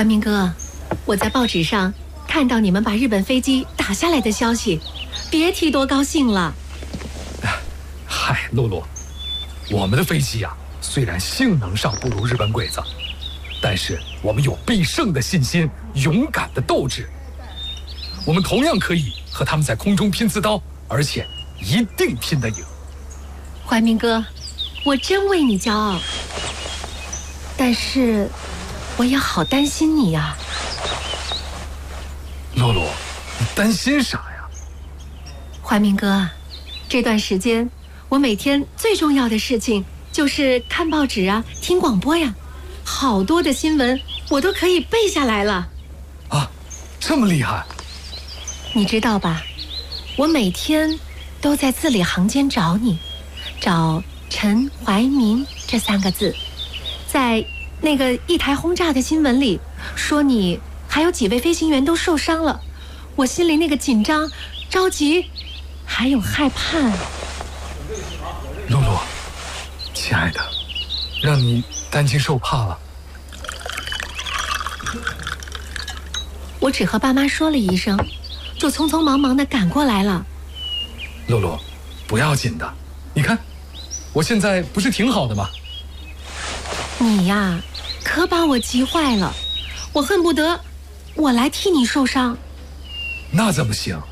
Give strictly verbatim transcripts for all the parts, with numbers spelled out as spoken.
怀民哥，我在报纸上看到你们把日本飞机打下来的消息，别提多高兴了。 嗨，露露，我们的飞机啊，虽然性能上不如日本鬼子，但是我们有必胜的信心，勇敢的斗志。我们同样可以和他们在空中拼刺刀，而且一定拼得赢。 怀民哥，我真为你骄傲，但是我也好担心你呀。 露露，你担心啥呀？ 怀民哥，这段时间我每天最重要的事情就是看报纸啊，听广播呀，好多的新闻我都可以背下来了。 啊，这么厉害！ 你知道吧？我每天都在字里行间找你，找陈怀民这三个字，在那个一台轰炸的新闻里说你还有几位飞行员都受伤了，我心里那个紧张、着急，还有害怕。 露露，亲爱的，让你担惊受怕了。 我只和爸妈说了一声，就匆匆忙忙地赶过来了。 露露，不要紧的，你看，我现在不是挺好的吗？ 你呀，可把我急坏了，我恨不得我来替你受伤。 那怎么行？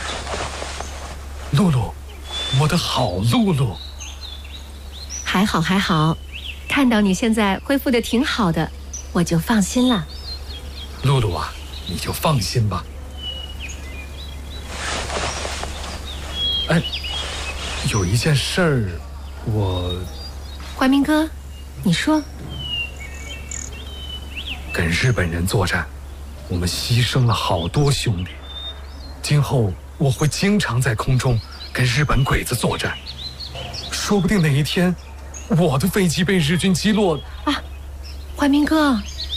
露露，我的好露露。 还好还好，看到你现在恢复得挺好的，我就放心了。 露露啊，你就放心吧。哎，有一件事儿，我…… 怀民哥，你说。 跟日本人作战，我们牺牲了好多兄弟。今后我会经常在空中跟日本鬼子作战，说不定哪一天，我的飞机被日军击落啊！怀民哥，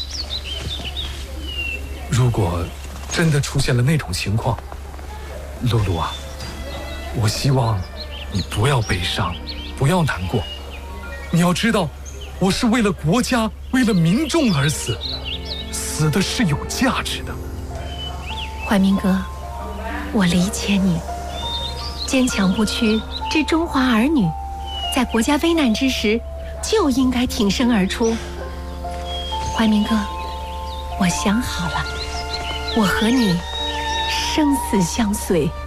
如果真的出现了那种情况，露露啊，我希望你不要悲伤，不要难过。你要知道，我是为了国家，为了民众而死，死的是有价值的。 怀民哥，我理解你，坚强不屈之中华儿女，在国家危难之时就应该挺身而出。怀民哥，我想好了，我和你生死相随。